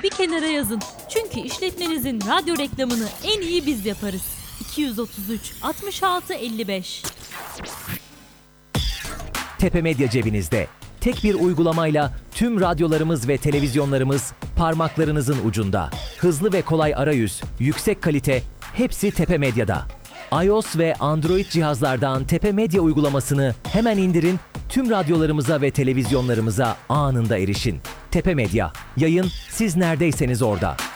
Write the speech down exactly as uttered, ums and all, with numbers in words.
bir kenara yazın. Çünkü işletmenizin radyo reklamını en iyi biz yaparız. iki yüz otuz üç altmış altı elli beş. Tepe Medya cebinizde. Tek bir uygulamayla tüm radyolarımız ve televizyonlarımız parmaklarınızın ucunda. Hızlı ve kolay arayüz, yüksek kalite, hepsi Tepe Medya'da. iOS ve Android cihazlardan Tepe Medya uygulamasını hemen indirin, tüm radyolarımıza ve televizyonlarımıza anında erişin. Tepe Medya, yayın siz neredeyseniz orada.